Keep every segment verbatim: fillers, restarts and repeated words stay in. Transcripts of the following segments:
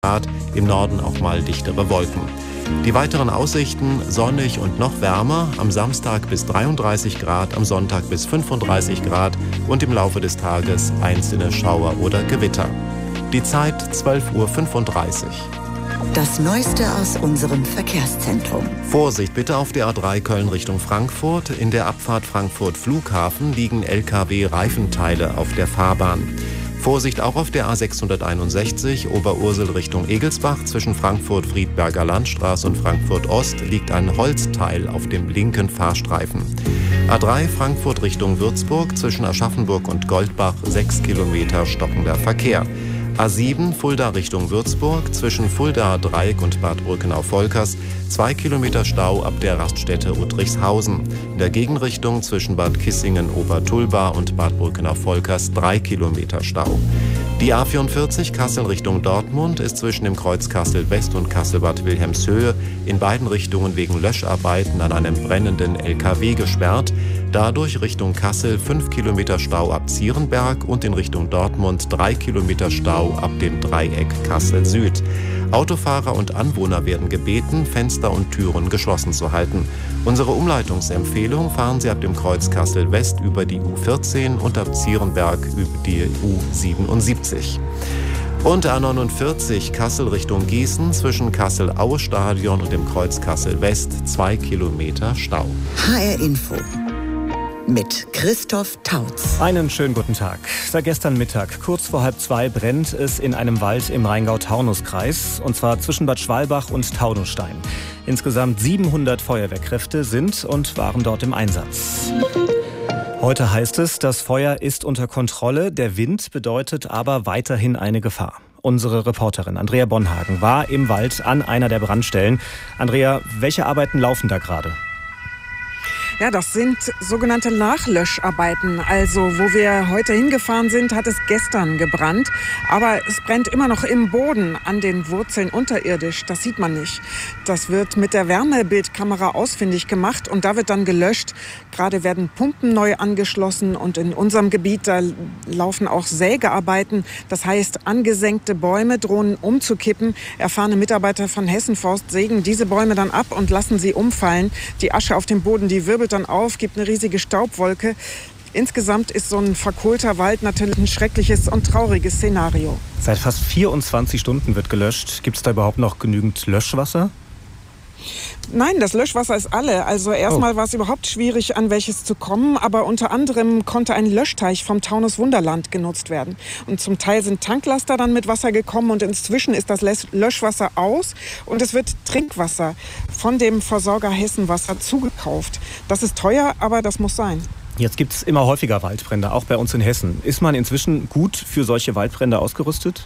Grad, im Norden auch mal dichtere Wolken. Die weiteren Aussichten: sonnig und noch wärmer, am Samstag bis dreiunddreißig Grad, am Sonntag bis fünfunddreißig Grad und im Laufe des Tages einzelne Schauer oder Gewitter. Die Zeit zwölf Uhr fünfunddreißig. Das Neueste aus unserem Verkehrszentrum. Vorsicht bitte auf der A drei Köln Richtung Frankfurt. In der Abfahrt Frankfurt Flughafen liegen L K W-Reifenteile auf der Fahrbahn. Vorsicht auch auf der A sechshunderteinundsechzig Oberursel Richtung Egelsbach. Zwischen Frankfurt-Friedberger Landstraße und Frankfurt Ost liegt ein Holzteil auf dem linken Fahrstreifen. A drei Frankfurt Richtung Würzburg. Zwischen Aschaffenburg und Goldbach sechs Kilometer stockender Verkehr. A sieben Fulda Richtung Würzburg, zwischen Fuldaer Dreieck und Bad Brückenau-Volkers zwei Kilometer Stau ab der Raststätte Uttrichshausen. In der Gegenrichtung zwischen Bad Kissingen-Obertulba und Bad Brückenau-Volkers drei Kilometer Stau. Die A vierundvierzig Kassel Richtung Dortmund ist zwischen dem Kreuz Kassel West und Kassel-Bad Wilhelmshöhe in beiden Richtungen wegen Löscharbeiten an einem brennenden L K W gesperrt. Dadurch Richtung Kassel fünf Kilometer Stau ab Zierenberg und in Richtung Dortmund drei Kilometer Stau ab dem Dreieck Kassel Süd. Autofahrer und Anwohner werden gebeten, Fenster und Türen geschlossen zu halten. Unsere Umleitungsempfehlung: fahren Sie ab dem Kreuz Kassel West über die U vierzehn und ab Zierenberg über die U siebenundsiebzig. Und A neunundvierzig Kassel Richtung Gießen, zwischen Kassel-Aue-Stadion und dem Kreuz Kassel West zwei Kilometer Stau. H R Info mit Christoph Tautz. Einen schönen guten Tag. Seit gestern Mittag, kurz vor halb zwei, brennt es in einem Wald im Rheingau-Taunus-Kreis, und zwar zwischen Bad Schwalbach und Taunusstein. Insgesamt siebenhundert Feuerwehrkräfte sind und waren dort im Einsatz. Heute heißt es, das Feuer ist unter Kontrolle, der Wind bedeutet aber weiterhin eine Gefahr. Unsere Reporterin Andrea Bonhagen war im Wald an einer der Brandstellen. Andrea, welche Arbeiten laufen da gerade? Ja, das sind sogenannte Nachlöscharbeiten. Also wo wir heute hingefahren sind, hat es gestern gebrannt. Aber es brennt immer noch im Boden, an den Wurzeln unterirdisch. Das sieht man nicht. Das wird mit der Wärmebildkamera ausfindig gemacht und da wird dann gelöscht. Gerade werden Pumpen neu angeschlossen und in unserem Gebiet, da laufen auch Sägearbeiten. Das heißt, angesenkte Bäume drohen umzukippen. Erfahrene Mitarbeiter von Hessenforst sägen diese Bäume dann ab und lassen sie umfallen. Die Asche auf dem Boden, die wirbelt dann auf, gibt eine riesige Staubwolke. Insgesamt ist so ein verkohlter Wald natürlich ein schreckliches und trauriges Szenario. Seit fast vierundzwanzig Stunden wird gelöscht. Gibt es da überhaupt noch genügend Löschwasser? Nein, das Löschwasser ist alle. Also erstmal oh. war es überhaupt schwierig, an welches zu kommen. Aber unter anderem konnte ein Löschteich vom Taunus Wunderland genutzt werden. Und zum Teil sind Tanklaster dann mit Wasser gekommen. Und inzwischen ist das Löschwasser aus. Und es wird Trinkwasser von dem Versorger Hessenwasser zugekauft. Das ist teuer, aber das muss sein. Jetzt gibt es immer häufiger Waldbrände, auch bei uns in Hessen. Ist man inzwischen gut für solche Waldbrände ausgerüstet?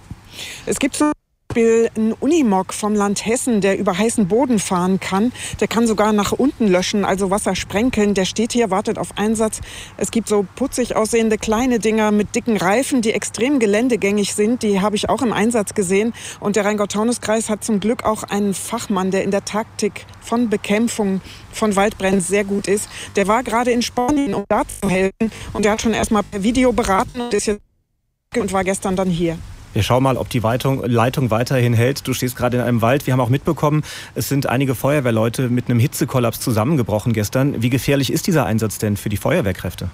Es gibt so ein Unimog vom Land Hessen, der über heißen Boden fahren kann. Der kann sogar nach unten löschen, also Wasser sprenkeln. Der steht hier, wartet auf Einsatz. Es gibt so putzig aussehende kleine Dinger mit dicken Reifen, die extrem geländegängig sind. Die habe ich auch im Einsatz gesehen. Und der Rheingau-Taunus-Kreis hat zum Glück auch einen Fachmann, der in der Taktik von Bekämpfung von Waldbränden sehr gut ist. Der war gerade in Spanien, um da zu helfen. Und der hat schon erst mal per Video beraten und ist jetzt und war gestern dann hier. Wir schauen mal, ob die Leitung, Leitung weiterhin hält. Du stehst gerade in einem Wald. Wir haben auch mitbekommen, es sind einige Feuerwehrleute mit einem Hitzekollaps zusammengebrochen gestern. Wie gefährlich ist dieser Einsatz denn für die Feuerwehrkräfte?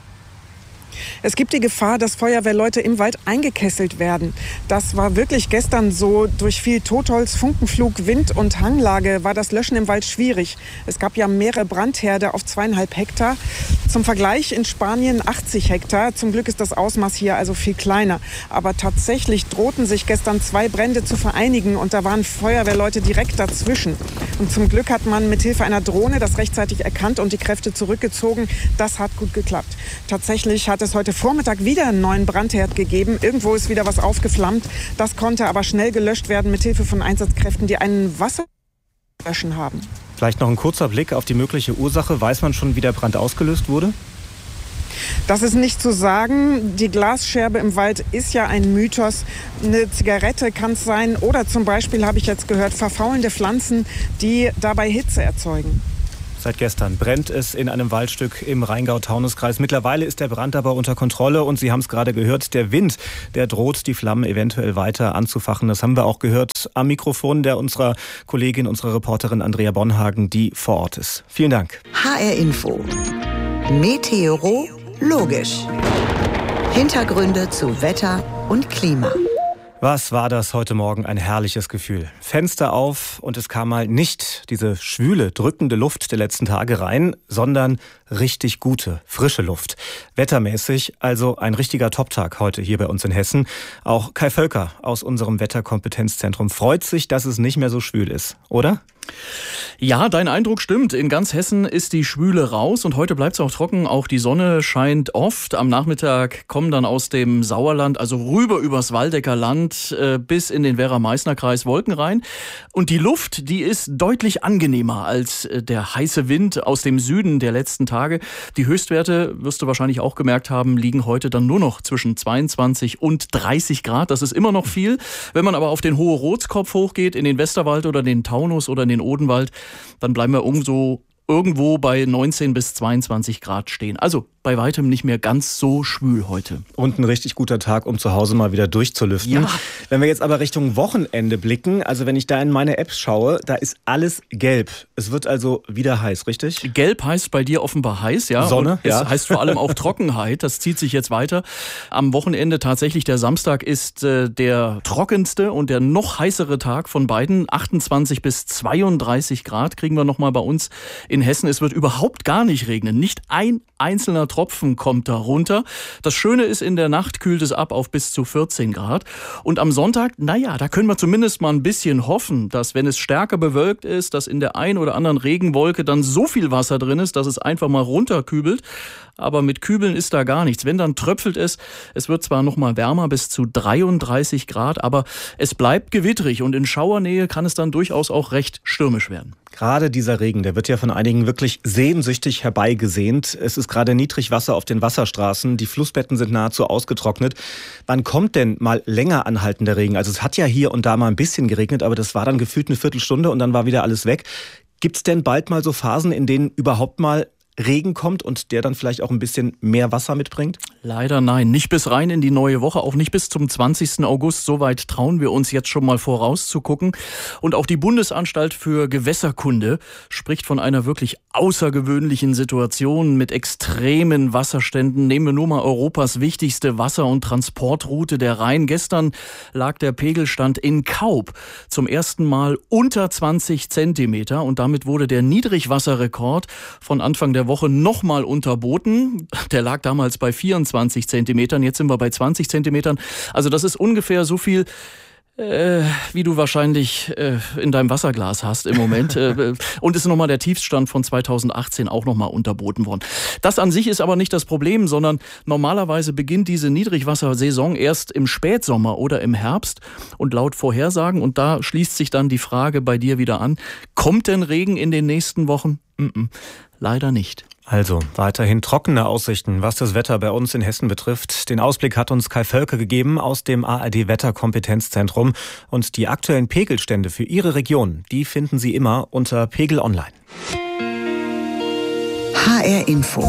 Es gibt die Gefahr, dass Feuerwehrleute im Wald eingekesselt werden. Das war wirklich gestern so. Durch viel Totholz, Funkenflug, Wind und Hanglage war das Löschen im Wald schwierig. Es gab ja mehrere Brandherde auf zweieinhalb Hektar. Zum Vergleich in Spanien achtzig Hektar. Zum Glück ist das Ausmaß hier also viel kleiner. Aber tatsächlich drohten sich gestern zwei Brände zu vereinigen und da waren Feuerwehrleute direkt dazwischen. Und zum Glück hat man mit Hilfe einer Drohne das rechtzeitig erkannt und die Kräfte zurückgezogen. Das hat gut geklappt. Tatsächlich hat es heute Vormittag wieder einen neuen Brandherd gegeben. Irgendwo ist wieder was aufgeflammt. Das konnte aber schnell gelöscht werden mit Hilfe von Einsatzkräften, die einen Wasserlöschen haben. Vielleicht noch ein kurzer Blick auf die mögliche Ursache. Weiß man schon, wie der Brand ausgelöst wurde? Das ist nicht zu sagen. Die Glasscherbe im Wald ist ja ein Mythos. Eine Zigarette kann es sein oder zum Beispiel, habe ich jetzt gehört, verfaulende Pflanzen, die dabei Hitze erzeugen. Seit gestern brennt es in einem Waldstück im Rheingau-Taunus-Kreis. Mittlerweile ist der Brand aber unter Kontrolle und Sie haben es gerade gehört, der Wind, der droht, die Flammen eventuell weiter anzufachen. Das haben wir auch gehört am Mikrofon der unserer Kollegin, unserer Reporterin Andrea Bonhagen, die vor Ort ist. Vielen Dank. H R Info. Meteorologisch. Hintergründe zu Wetter und Klima. Was war das heute Morgen? Ein herrliches Gefühl. Fenster auf und es kam mal nicht diese schwüle, drückende Luft der letzten Tage rein, sondern richtig gute, frische Luft. Wettermäßig also ein richtiger Top-Tag heute hier bei uns in Hessen. Auch Kai Völker aus unserem Wetterkompetenzzentrum freut sich, dass es nicht mehr so schwül ist, oder? Ja, dein Eindruck stimmt. In ganz Hessen ist die Schwüle raus und heute bleibt es auch trocken. Auch die Sonne scheint oft. Am Nachmittag kommen dann aus dem Sauerland, also rüber übers Waldecker Land äh, bis in den Werra-Meißner-Kreis Wolken rein. Und die Luft, die ist deutlich angenehmer als äh, der heiße Wind aus dem Süden der letzten Tage. Die Höchstwerte, wirst du wahrscheinlich auch gemerkt haben, liegen heute dann nur noch zwischen zweiundzwanzig und dreißig Grad. Das ist immer noch viel. Wenn man aber auf den Hohe Rotskopf hochgeht, in den Westerwald oder den Taunus oder in den Odenwald, dann bleiben wir umso irgendwo bei neunzehn bis zweiundzwanzig Grad stehen. Also bei weitem nicht mehr ganz so schwül heute. Und ein richtig guter Tag, um zu Hause mal wieder durchzulüften. Ja. Wenn wir jetzt aber Richtung Wochenende blicken, also wenn ich da in meine Apps schaue, da ist alles gelb. Es wird also wieder heiß, richtig? Gelb heißt bei dir offenbar heiß, ja. Sonne, und es ja. heißt vor allem auch Trockenheit. Das zieht sich jetzt weiter. Am Wochenende tatsächlich, der Samstag ist äh, der trockenste und der noch heißere Tag von beiden. achtundzwanzig bis zweiunddreißig Grad kriegen wir nochmal bei uns in Hessen. Es wird überhaupt gar nicht regnen. Nicht ein einzelner Tropfen kommt da runter. Das Schöne ist, in der Nacht kühlt es ab auf bis zu vierzehn Grad. Und am Sonntag, naja, da können wir zumindest mal ein bisschen hoffen, dass, wenn es stärker bewölkt ist, dass in der ein oder anderen Regenwolke dann so viel Wasser drin ist, dass es einfach mal runterkübelt. Aber mit Kübeln ist da gar nichts. Wenn, dann tröpfelt es. Es wird zwar noch mal wärmer, bis zu dreiunddreißig Grad, aber es bleibt gewittrig und in Schauernähe kann es dann durchaus auch recht stürmisch werden. Gerade dieser Regen, der wird ja von einigen wirklich sehnsüchtig herbeigesehnt. Es ist gerade Niedrigwasser auf den Wasserstraßen. Die Flussbetten sind nahezu ausgetrocknet. Wann kommt denn mal länger anhaltender Regen? Also es hat ja hier und da mal ein bisschen geregnet, aber das war dann gefühlt eine Viertelstunde und dann war wieder alles weg. Gibt es denn bald mal so Phasen, in denen überhaupt mal Regen kommt und der dann vielleicht auch ein bisschen mehr Wasser mitbringt? Leider nein. Nicht bis rein in die neue Woche, auch nicht bis zum zwanzigsten August. Soweit trauen wir uns jetzt schon mal vorauszugucken. Und auch die Bundesanstalt für Gewässerkunde spricht von einer wirklich außergewöhnlichen Situation mit extremen Wasserständen. Nehmen wir nur mal Europas wichtigste Wasser- und Transportroute, der Rhein. Gestern lag der Pegelstand in Kaub zum ersten Mal unter zwanzig Zentimeter und damit wurde der Niedrigwasserrekord von Anfang der Woche nochmal unterboten. Der lag damals bei vierundzwanzig Zentimetern, jetzt sind wir bei zwanzig Zentimetern. Also das ist ungefähr so viel, äh, wie du wahrscheinlich äh, in deinem Wasserglas hast im Moment. äh, und ist nochmal der Tiefststand von zweitausendachtzehn auch nochmal unterboten worden. Das an sich ist aber nicht das Problem, sondern normalerweise beginnt diese Niedrigwassersaison erst im Spätsommer oder im Herbst. Und laut Vorhersagen, und da schließt sich dann die Frage bei dir wieder an, kommt denn Regen in den nächsten Wochen? Mm-mm. Leider nicht. Also weiterhin trockene Aussichten, was das Wetter bei uns in Hessen betrifft. Den Ausblick hat uns Kai Völker gegeben aus dem A R D-Wetterkompetenzzentrum. Und die aktuellen Pegelstände für Ihre Region, die finden Sie immer unter Pegel Online. H R Info.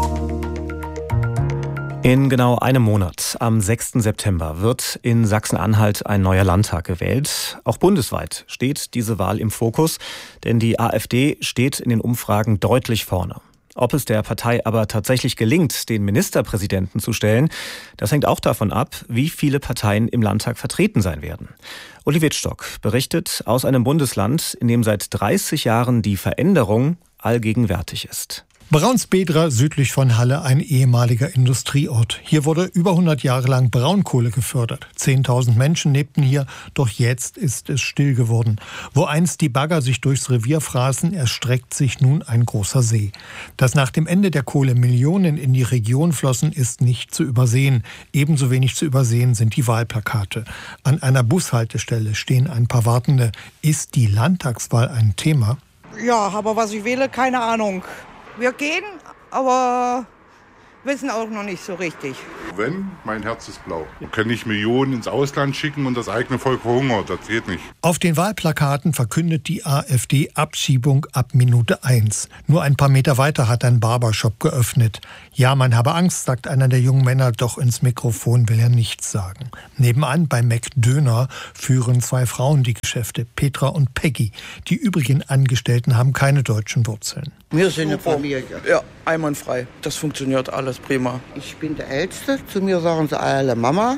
In genau einem Monat, am sechsten September, wird in Sachsen-Anhalt ein neuer Landtag gewählt. Auch bundesweit steht diese Wahl im Fokus, denn die AfD steht in den Umfragen deutlich vorne. Ob es der Partei aber tatsächlich gelingt, den Ministerpräsidenten zu stellen, das hängt auch davon ab, wie viele Parteien im Landtag vertreten sein werden. Uli Wittstock berichtet aus einem Bundesland, in dem seit dreißig Jahren die Veränderung allgegenwärtig ist. Braunsbedra südlich von Halle, ein ehemaliger Industrieort. Hier wurde über hundert Jahre lang Braunkohle gefördert. zehntausend Menschen lebten hier, doch jetzt ist es still geworden. Wo einst die Bagger sich durchs Revier fraßen, erstreckt sich nun ein großer See. Dass nach dem Ende der Kohle Millionen in die Region flossen, ist nicht zu übersehen. Ebenso wenig zu übersehen sind die Wahlplakate. An einer Bushaltestelle stehen ein paar Wartende. Ist die Landtagswahl ein Thema? Ja, aber was ich wähle, keine Ahnung. Wir gehen, aber wissen auch noch nicht so richtig. Wenn, mein Herz ist blau. Wir können nicht Millionen ins Ausland schicken und das eigene Volk verhungert. Das geht nicht. Auf den Wahlplakaten verkündet die AfD Abschiebung ab Minute eins. Nur ein paar Meter weiter hat ein Barbershop geöffnet. Ja, man habe Angst, sagt einer der jungen Männer, doch ins Mikrofon will er nichts sagen. Nebenan bei McDöner führen zwei Frauen die Geschäfte, Petra und Peggy. Die übrigen Angestellten haben keine deutschen Wurzeln. Wir sind eine Familie. Ja, einwandfrei. Das funktioniert alles prima. Ich bin der Älteste. Zu mir sagen sie alle Mama.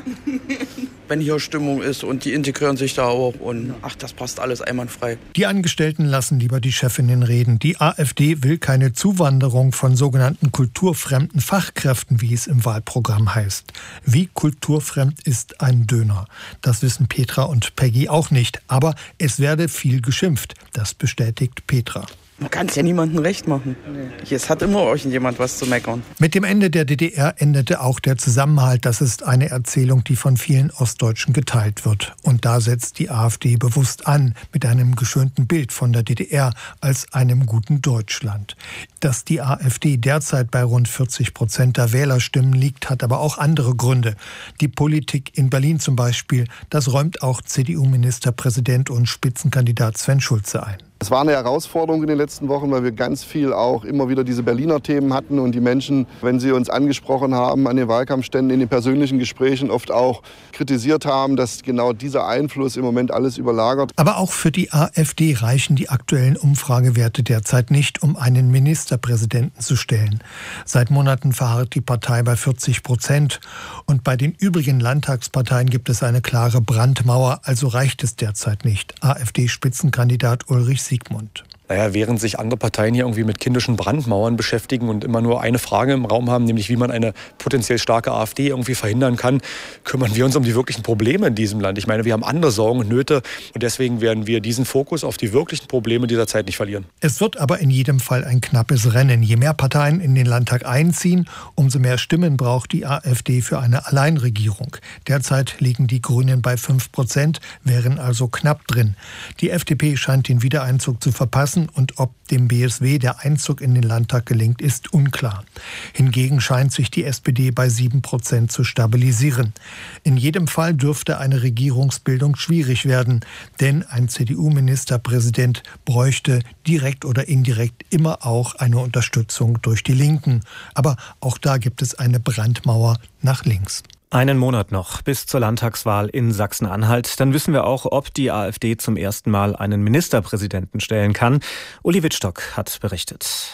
Wenn hier Stimmung ist und die integrieren sich da auch und ach, das passt alles einwandfrei. Die Angestellten lassen lieber die Chefinnen reden. Die AfD will keine Zuwanderung von sogenannten kulturfremden Fachkräften, wie es im Wahlprogramm heißt. Wie kulturfremd ist ein Döner? Das wissen Petra und Peggy auch nicht. Aber es werde viel geschimpft. Das bestätigt Petra. Man kann es ja niemandem recht machen. Nee. Es hat immer irgendjemand was zu meckern. Mit dem Ende der D D R endete auch der Zusammenhalt. Das ist eine Erzählung, die von vielen Ostdeutschen geteilt wird. Und da setzt die AfD bewusst an, mit einem geschönten Bild von der D D R als einem guten Deutschland. Dass die AfD derzeit bei rund vierzig Prozent der Wählerstimmen liegt, hat aber auch andere Gründe. Die Politik in Berlin zum Beispiel, das räumt auch C D U-Ministerpräsident und Spitzenkandidat Sven Schulze ein. Es war eine Herausforderung in den letzten Wochen, weil wir ganz viel auch immer wieder diese Berliner Themen hatten und die Menschen, wenn sie uns angesprochen haben an den Wahlkampfständen, in den persönlichen Gesprächen oft auch kritisiert haben, dass genau dieser Einfluss im Moment alles überlagert. Aber auch für die AfD reichen die aktuellen Umfragewerte derzeit nicht, um einen Ministerpräsidenten zu stellen. Seit Monaten verharrt die Partei bei vierzig Prozent. Und bei den übrigen Landtagsparteien gibt es eine klare Brandmauer, also reicht es derzeit nicht. AfD-Spitzenkandidat Ulrich Siegmund. Naja, während sich andere Parteien hier irgendwie mit kindischen Brandmauern beschäftigen und immer nur eine Frage im Raum haben, nämlich wie man eine potenziell starke AfD irgendwie verhindern kann, kümmern wir uns um die wirklichen Probleme in diesem Land. Ich meine, wir haben andere Sorgen und Nöte und deswegen werden wir diesen Fokus auf die wirklichen Probleme dieser Zeit nicht verlieren. Es wird aber in jedem Fall ein knappes Rennen. Je mehr Parteien in den Landtag einziehen, umso mehr Stimmen braucht die AfD für eine Alleinregierung. Derzeit liegen die Grünen bei fünf Prozent, wären also knapp drin. Die F D P scheint den Wiedereinzug zu verpassen. Und ob dem B S W der Einzug in den Landtag gelingt, ist unklar. Hingegen scheint sich die S P D bei sieben Prozent zu stabilisieren. In jedem Fall dürfte eine Regierungsbildung schwierig werden, denn ein C D U-Ministerpräsident bräuchte direkt oder indirekt immer auch eine Unterstützung durch die Linken. Aber auch da gibt es eine Brandmauer nach links. Einen Monat noch bis zur Landtagswahl in Sachsen-Anhalt. Dann wissen wir auch, ob die AfD zum ersten Mal einen Ministerpräsidenten stellen kann. Uli Wittstock hat berichtet.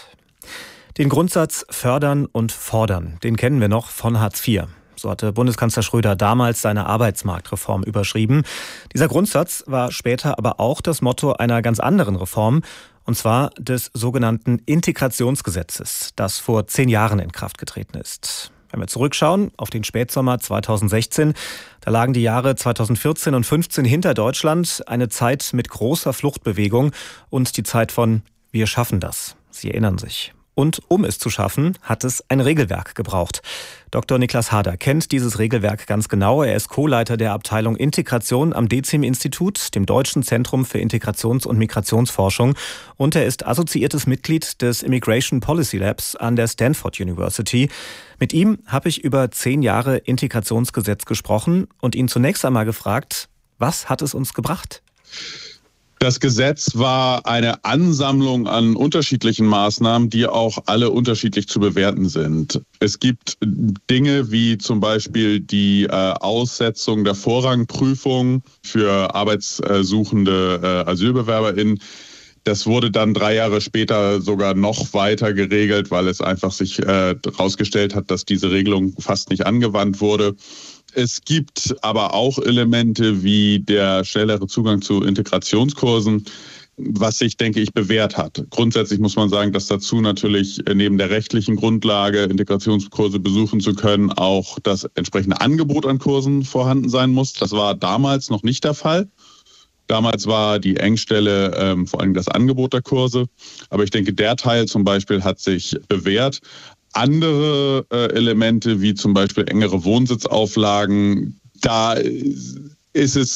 Den Grundsatz fördern und fordern, den kennen wir noch von Hartz vier. So hatte Bundeskanzler Schröder damals seine Arbeitsmarktreform überschrieben. Dieser Grundsatz war später aber auch das Motto einer ganz anderen Reform, und zwar des sogenannten Integrationsgesetzes, das vor zehn Jahren in Kraft getreten ist. Wenn wir zurückschauen auf den Spätsommer zweitausendsechzehn, da lagen die Jahre zweitausendvierzehn und fünfzehn hinter Deutschland, eine Zeit mit großer Fluchtbewegung und die Zeit von Wir schaffen das. Sie erinnern sich. Und um es zu schaffen, hat es ein Regelwerk gebraucht. Doktor Niklas Harder kennt dieses Regelwerk ganz genau. Er ist Co-Leiter der Abteilung Integration am D E C I M-Institut, dem Deutschen Zentrum für Integrations- und Migrationsforschung. Und er ist assoziiertes Mitglied des Immigration Policy Labs an der Stanford University. Mit ihm habe ich über zehn Jahre Integrationsgesetz gesprochen und ihn zunächst einmal gefragt, was hat es uns gebracht? Das Gesetz war eine Ansammlung an unterschiedlichen Maßnahmen, die auch alle unterschiedlich zu bewerten sind. Es gibt Dinge wie zum Beispiel die äh, Aussetzung der Vorrangprüfung für arbeitssuchende äh, AsylbewerberInnen. Das wurde dann drei Jahre später sogar noch weiter geregelt, weil es einfach sich äh, herausgestellt hat, dass diese Regelung fast nicht angewandt wurde. Es gibt aber auch Elemente wie der schnellere Zugang zu Integrationskursen, was sich, denke ich, bewährt hat. Grundsätzlich muss man sagen, dass dazu natürlich neben der rechtlichen Grundlage, Integrationskurse besuchen zu können, auch das entsprechende Angebot an Kursen vorhanden sein muss. Das war damals noch nicht der Fall. Damals war die Engstelle ähm, vor allem das Angebot der Kurse. Aber ich denke, der Teil zum Beispiel hat sich bewährt. Andere äh, Elemente, wie zum Beispiel engere Wohnsitzauflagen, da ist es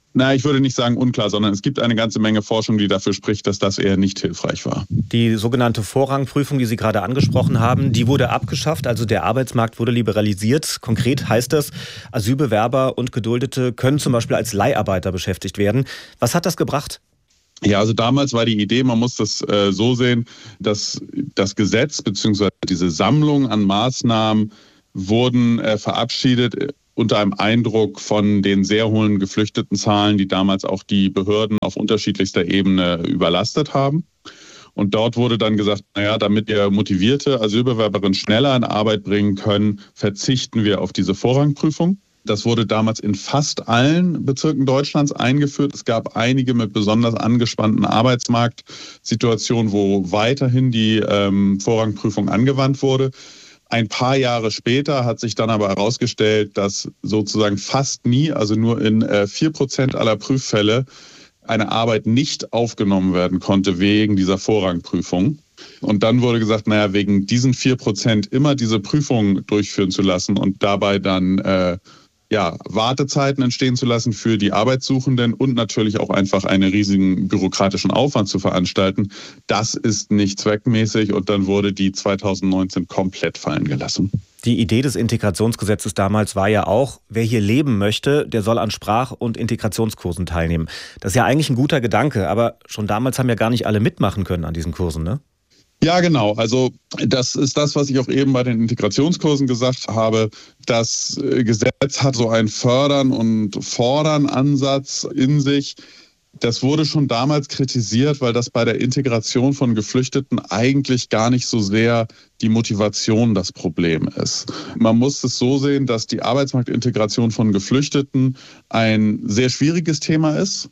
Na, ich würde nicht sagen unklar, sondern es gibt eine ganze Menge Forschung, die dafür spricht, dass das eher nicht hilfreich war. Die sogenannte Vorrangprüfung, die Sie gerade angesprochen haben, die wurde abgeschafft, also der Arbeitsmarkt wurde liberalisiert. Konkret heißt das, Asylbewerber und Geduldete können zum Beispiel als Leiharbeiter beschäftigt werden. Was hat das gebracht? Ja, also damals war die Idee, man muss das äh, so sehen, dass das Gesetz bzw. diese Sammlung an Maßnahmen wurden äh, verabschiedet unter einem Eindruck von den sehr hohen Geflüchtetenzahlen, die damals auch die Behörden auf unterschiedlichster Ebene überlastet haben. Und dort wurde dann gesagt, naja, damit wir motivierte Asylbewerberinnen schneller in Arbeit bringen können, verzichten wir auf diese Vorrangprüfung. Das wurde damals in fast allen Bezirken Deutschlands eingeführt. Es gab einige mit besonders angespannten Arbeitsmarktsituationen, wo weiterhin die ähm, Vorrangprüfung angewandt wurde. Ein paar Jahre später hat sich dann aber herausgestellt, dass sozusagen fast nie, also nur in äh, vier Prozent aller Prüffälle, eine Arbeit nicht aufgenommen werden konnte wegen dieser Vorrangprüfung. Und dann wurde gesagt, naja, wegen diesen vier Prozent immer diese Prüfung durchführen zu lassen und dabei dann äh, ja, Wartezeiten entstehen zu lassen für die Arbeitssuchenden und natürlich auch einfach einen riesigen bürokratischen Aufwand zu veranstalten, das ist nicht zweckmäßig und dann wurde die zweitausendneunzehn komplett fallen gelassen. Die Idee des Integrationsgesetzes damals war ja auch, wer hier leben möchte, der soll an Sprach- und Integrationskursen teilnehmen. Das ist ja eigentlich ein guter Gedanke, aber schon damals haben ja gar nicht alle mitmachen können an diesen Kursen, ne? Ja, genau. Also das ist das, was ich auch eben bei den Integrationskursen gesagt habe. Das Gesetz hat so einen Fördern- und Fordern-Ansatz in sich. Das wurde schon damals kritisiert, weil das bei der Integration von Geflüchteten eigentlich gar nicht so sehr die Motivation das Problem ist. Man muss es so sehen, dass die Arbeitsmarktintegration von Geflüchteten ein sehr schwieriges Thema ist.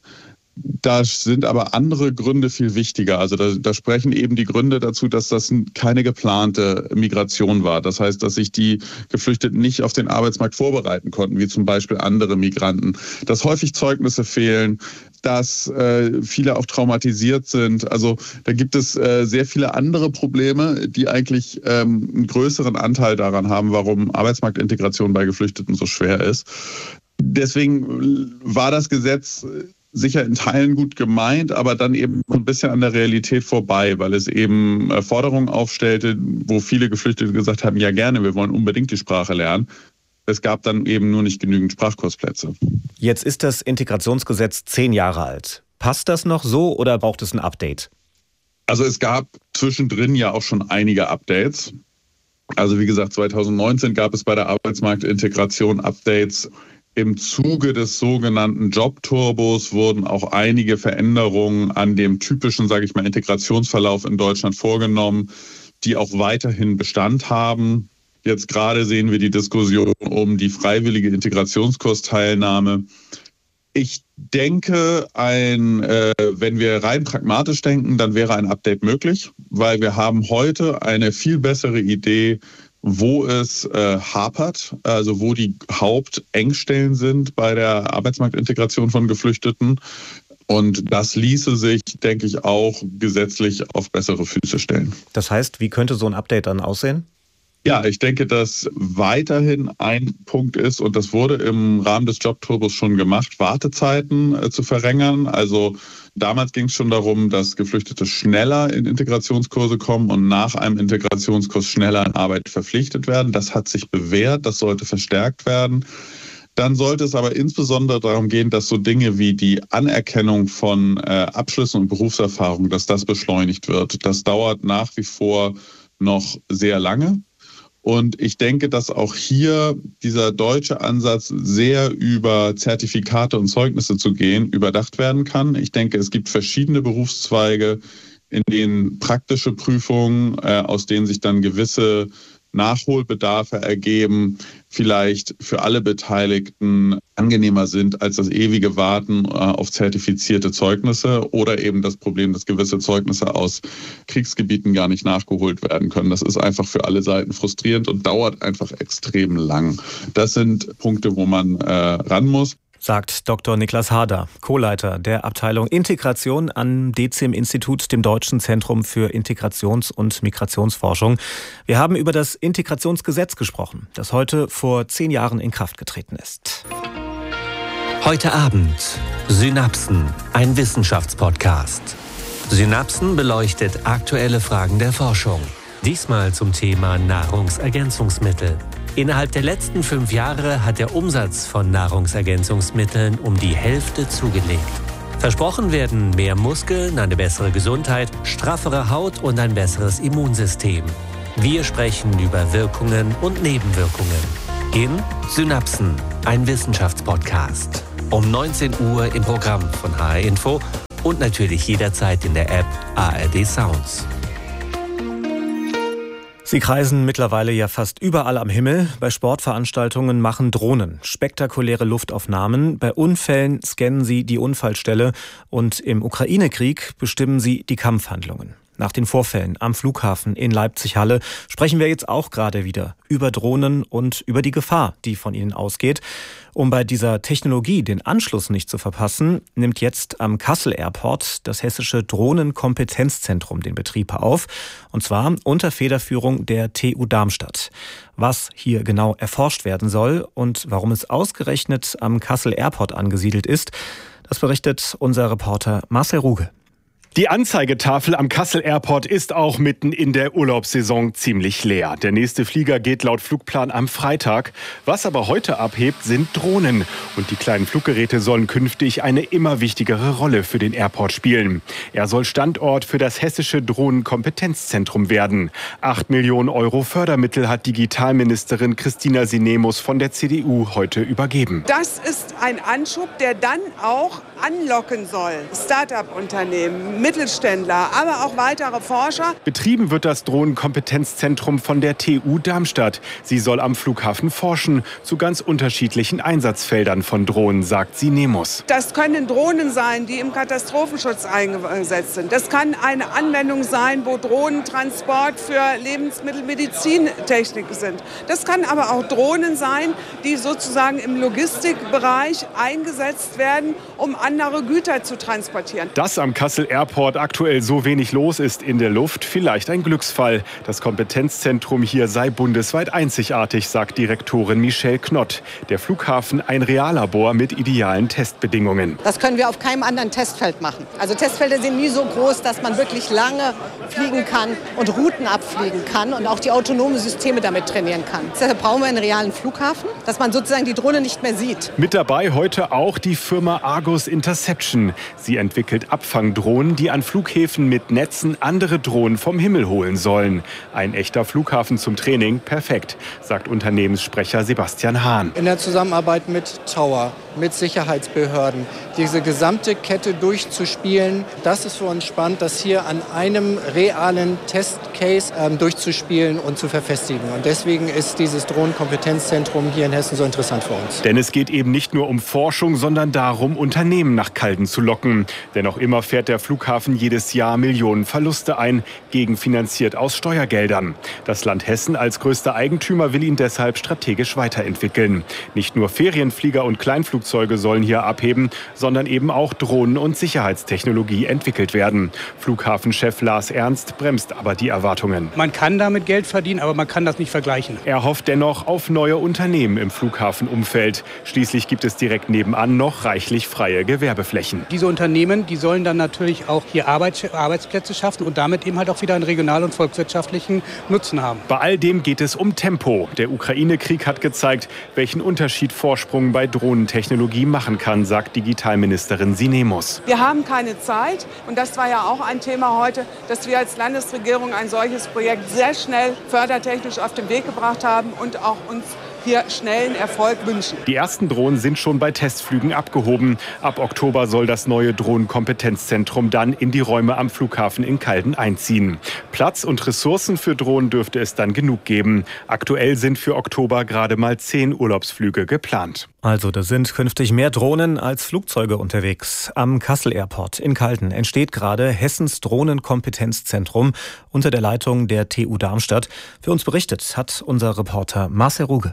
Da sind aber andere Gründe viel wichtiger. Also da, da sprechen eben die Gründe dazu, dass das keine geplante Migration war. Das heißt, dass sich die Geflüchteten nicht auf den Arbeitsmarkt vorbereiten konnten, wie zum Beispiel andere Migranten. Dass häufig Zeugnisse fehlen, dass äh, viele auch traumatisiert sind. Also da gibt es äh, sehr viele andere Probleme, die eigentlich ähm, einen größeren Anteil daran haben, warum Arbeitsmarktintegration bei Geflüchteten so schwer ist. Deswegen war das Gesetz sicher in Teilen gut gemeint, aber dann eben ein bisschen an der Realität vorbei, weil es eben Forderungen aufstellte, wo viele Geflüchtete gesagt haben, ja gerne, wir wollen unbedingt die Sprache lernen. Es gab dann eben nur nicht genügend Sprachkursplätze. Jetzt ist das Integrationsgesetz zehn Jahre alt. Passt das noch so oder braucht es ein Update? Also es gab zwischendrin ja auch schon einige Updates. Also wie gesagt, zweitausendneunzehn gab es bei der Arbeitsmarktintegration Updates. Im Zuge des sogenannten Jobturbos wurden auch einige Veränderungen an dem typischen, sage ich mal, Integrationsverlauf in Deutschland vorgenommen, die auch weiterhin Bestand haben. Jetzt gerade sehen wir die Diskussion um die freiwillige Integrationskursteilnahme. Ich denke, ein, äh, wenn wir rein pragmatisch denken, dann wäre ein Update möglich, weil wir haben heute eine viel bessere Idee, wo es äh, hapert, also wo die Hauptengstellen sind bei der Arbeitsmarktintegration von Geflüchteten. Und das ließe sich, denke ich, auch gesetzlich auf bessere Füße stellen. Das heißt, wie könnte so ein Update dann aussehen? Ja, ich denke, dass weiterhin ein Punkt ist, und das wurde im Rahmen des Jobturbos schon gemacht, Wartezeiten äh, zu verringern. Also damals ging es schon darum, dass Geflüchtete schneller in Integrationskurse kommen und nach einem Integrationskurs schneller in Arbeit verpflichtet werden. Das hat sich bewährt, das sollte verstärkt werden. Dann sollte es aber insbesondere darum gehen, dass so Dinge wie die Anerkennung von äh, Abschlüssen und Berufserfahrung, dass das beschleunigt wird. Das dauert nach wie vor noch sehr lange. Und ich denke, dass auch hier dieser deutsche Ansatz, sehr über Zertifikate und Zeugnisse zu gehen, überdacht werden kann. Ich denke, es gibt verschiedene Berufszweige, in denen praktische Prüfungen, äh, aus denen sich dann gewisse Nachholbedarfe ergeben, vielleicht für alle Beteiligten angenehmer sind als das ewige Warten auf zertifizierte Zeugnisse oder eben das Problem, dass gewisse Zeugnisse aus Kriegsgebieten gar nicht nachgeholt werden können. Das ist einfach für alle Seiten frustrierend und dauert einfach extrem lang. Das sind Punkte, wo man äh, ran muss. Sagt Doktor Niklas Harder, Co-Leiter der Abteilung Integration am D Z I M-Institut, dem Deutschen Zentrum für Integrations- und Migrationsforschung. Wir haben über das Integrationsgesetz gesprochen, das heute vor zehn Jahren in Kraft getreten ist. Heute Abend Synapsen, ein Wissenschaftspodcast. Synapsen beleuchtet aktuelle Fragen der Forschung. Diesmal zum Thema Nahrungsergänzungsmittel. Innerhalb der letzten fünf Jahre hat der Umsatz von Nahrungsergänzungsmitteln um die Hälfte zugelegt. Versprochen werden mehr Muskeln, eine bessere Gesundheit, straffere Haut und ein besseres Immunsystem. Wir sprechen über Wirkungen und Nebenwirkungen. In Synapsen, ein Wissenschaftspodcast. Um neunzehn Uhr im Programm von H R Info und natürlich jederzeit in der App A R D Sounds. Sie kreisen mittlerweile ja fast überall am Himmel. Bei Sportveranstaltungen machen Drohnen spektakuläre Luftaufnahmen. Bei Unfällen scannen sie die Unfallstelle. Und im Ukraine-Krieg bestimmen sie die Kampfhandlungen. Nach den Vorfällen am Flughafen in Leipzig-Halle sprechen wir jetzt auch gerade wieder über Drohnen und über die Gefahr, die von ihnen ausgeht. Um bei dieser Technologie den Anschluss nicht zu verpassen, nimmt jetzt am Kassel Airport das hessische Drohnenkompetenzzentrum den Betrieb auf. Und zwar unter Federführung der T U Darmstadt. Was hier genau erforscht werden soll und warum es ausgerechnet am Kassel Airport angesiedelt ist, das berichtet unser Reporter Marcel Ruge. Die Anzeigetafel am Kassel Airport ist auch mitten in der Urlaubssaison ziemlich leer. Der nächste Flieger geht laut Flugplan am Freitag. Was aber heute abhebt, sind Drohnen. Und die kleinen Fluggeräte sollen künftig eine immer wichtigere Rolle für den Airport spielen. Er soll Standort für das hessische Drohnenkompetenzzentrum werden. Acht Millionen Euro Fördermittel hat Digitalministerin Christina Sinemus von der C D U heute übergeben. Das ist ein Anschub, der dann auch anlocken soll. Start-up-Unternehmen, Mittelständler, aber auch weitere Forscher. Betrieben wird das Drohnenkompetenzzentrum von der T U Darmstadt. Sie soll am Flughafen forschen zu ganz unterschiedlichen Einsatzfeldern von Drohnen, sagt Sinemus. Das können Drohnen sein, die im Katastrophenschutz eingesetzt sind. Das kann eine Anwendung sein, wo Drohnentransport für Lebensmittel, Medizintechnik sind. Das kann aber auch Drohnen sein, die sozusagen im Logistikbereich eingesetzt werden, um andere Güter zu transportieren. Dass am Kassel Airport aktuell so wenig los ist in der Luft, vielleicht ein Glücksfall. Das Kompetenzzentrum hier sei bundesweit einzigartig, sagt Direktorin Michelle Knott. Der Flughafen ein Reallabor mit idealen Testbedingungen. Das können wir auf keinem anderen Testfeld machen. Also Testfelder sind nie so groß, dass man wirklich lange fliegen kann und Routen abfliegen kann und auch die autonomen Systeme damit trainieren kann. Deshalb brauchen wir einen realen Flughafen, dass man sozusagen die Drohne nicht mehr sieht. Mit dabei heute auch die Firma Argus Interception. Sie entwickelt Abfangdrohnen, die an Flughäfen mit Netzen andere Drohnen vom Himmel holen sollen. Ein echter Flughafen zum Training, perfekt, sagt Unternehmenssprecher Sebastian Hahn. In der Zusammenarbeit mit Tower, mit Sicherheitsbehörden, diese gesamte Kette durchzuspielen, das ist für uns spannend, das hier an einem realen Testcase ähm, durchzuspielen und zu verfestigen. Und deswegen ist dieses Drohnenkompetenzzentrum hier in Hessen so interessant für uns. Denn es geht eben nicht nur um Forschung, sondern darum, Unternehmen nach Calden zu locken. Denn noch immer fährt der Flughafen jedes Jahr Millionen Verluste ein, gegenfinanziert aus Steuergeldern. Das Land Hessen als größter Eigentümer will ihn deshalb strategisch weiterentwickeln. Nicht nur Ferienflieger und Kleinflugzeuge sollen hier abheben, sondern eben auch Drohnen und Sicherheitstechnologie entwickelt werden. Flughafenchef Lars Ernst bremst aber die Erwartungen. Man kann damit Geld verdienen, aber man kann das nicht vergleichen. Er hofft dennoch auf neue Unternehmen im Flughafenumfeld. Schließlich gibt es direkt nebenan noch reichlich freie Gewerbeflächen. Diese Unternehmen, die sollen dann natürlich auch hier Arbeits- Arbeitsplätze schaffen und damit eben halt auch wieder einen regional- und volkswirtschaftlichen Nutzen haben. Bei all dem geht es um Tempo. Der Ukraine-Krieg hat gezeigt, welchen Unterschied Vorsprung bei Drohnentechnologie machen kann, sagt Digitalministerin Sinemus. Wir haben keine Zeit und das war ja auch ein Thema heute, dass wir als Landesregierung ein solches Projekt sehr schnell fördertechnisch auf den Weg gebracht haben und auch uns hier schnellen Erfolg wünschen. Die ersten Drohnen sind schon bei Testflügen abgehoben. Ab Oktober soll das neue Drohnenkompetenzzentrum dann in die Räume am Flughafen in Calden einziehen. Platz und Ressourcen für Drohnen dürfte es dann genug geben. Aktuell sind für Oktober gerade mal zehn Urlaubsflüge geplant. Also, da sind künftig mehr Drohnen als Flugzeuge unterwegs. Am Kassel Airport in Calden entsteht gerade Hessens Drohnenkompetenzzentrum unter der Leitung der T U Darmstadt. Für uns berichtet hat unser Reporter Marcel Ruge.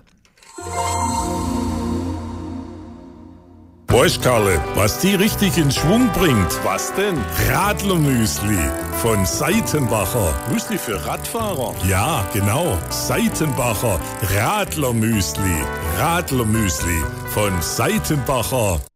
Weißt Karle, was die richtig in Schwung bringt? Was denn? Radlermüsli von Seitenbacher. Müsli für Radfahrer? Ja, genau. Seitenbacher Radlermüsli. Radlermüsli von Seitenbacher.